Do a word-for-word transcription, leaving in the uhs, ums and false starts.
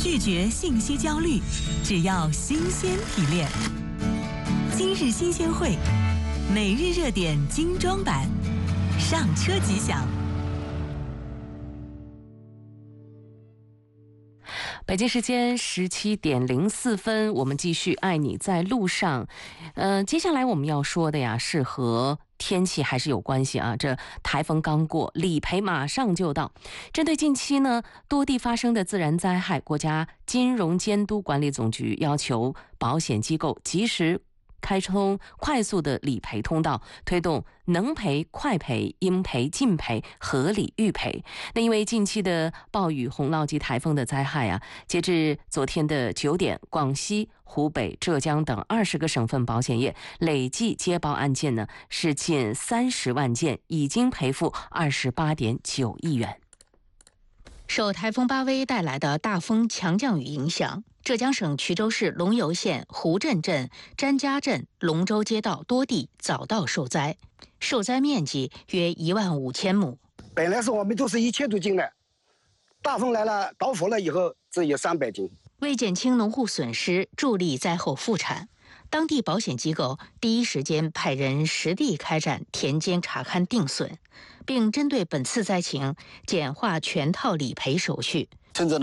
拒绝信息焦虑，只要新鲜提炼。今日新鲜会，每日热点精装版，上车即享。 北京时间十七点零四分，我们继续爱你在路上。呃，接下来我们要说的呀，是和天气还是有关系啊。这台风刚过，理赔马上就到。针对近期呢多地发生的自然灾害，国家金融监督管理总局要求保险机构及时开通快速的理赔通道，推动能赔快赔、应赔尽赔、合理预赔。那因为近期的暴雨、洪涝及台风的灾害啊，截至昨天的九点，广西、湖北、浙江等二十个省份保险业累计接报案件呢是近三十万件，已经赔付二十八点九亿元。 受台风巴威带来的大风强降雨影响，浙江省衢州市龙游县湖镇镇、詹家镇、龙州街道多地早稻受灾，受灾面积约一万五千亩。 本来是我们都是一千多斤的，大风来了，倒伏了以后只有三百斤。 为减轻农户损失，助力灾后复产，当地保险机构第一时间派人实地开展田间查勘定损，并针对本次灾情简化全套理赔手续。 趁着